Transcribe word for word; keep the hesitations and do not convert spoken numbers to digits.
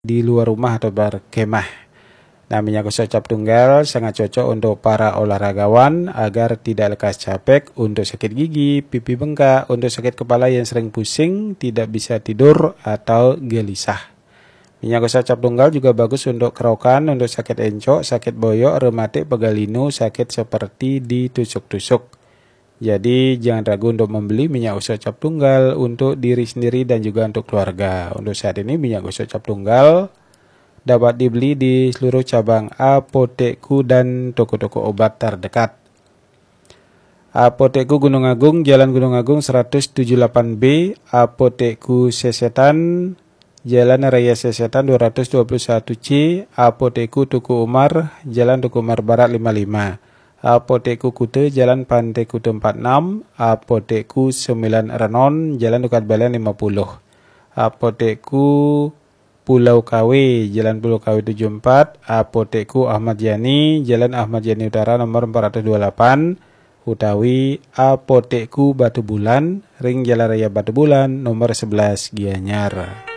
di luar rumah atau berkemah. Nah, minyak gosok cap tunggal sangat cocok untuk para olahragawan agar tidak lekas capek, untuk sakit gigi, pipi bengkak, untuk sakit kepala yang sering pusing, tidak bisa tidur, atau gelisah. Minyak gosok cap tunggal juga bagus untuk kerokan, untuk sakit encok, sakit boyok, rematik, pegal linu, sakit seperti ditusuk-tusuk. Jadi jangan ragu untuk membeli minyak gosok cap tunggal untuk diri sendiri dan juga untuk keluarga. Untuk saat ini minyak gosok cap tunggal dapat dibeli di seluruh cabang apotekku dan toko-toko obat terdekat. Apotekku Gunung Agung, Jalan Gunung Agung seratus tujuh puluh delapan B, Apotekku Sesetan, Jalan Raya Sesetan dua ratus dua puluh satu C, Apotekku Tuku Umar, Jalan Tuku Umar Barat lima puluh lima, Apotekku Kute, Jalan Pantai Kute empat puluh enam, Apotekku sembilan Renon, Jalan Dukat Balen lima puluh, Apotekku Pulau K W, Jalan Pulau K W tujuh puluh empat, Apotekku Ahmad Yani, Jalan Ahmad Yani Utara nomor empat ratus dua puluh delapan, utawi Apotekku Batu Bulan, Ring Jalan Raya Batu Bulan nomor sebelas Gianyar.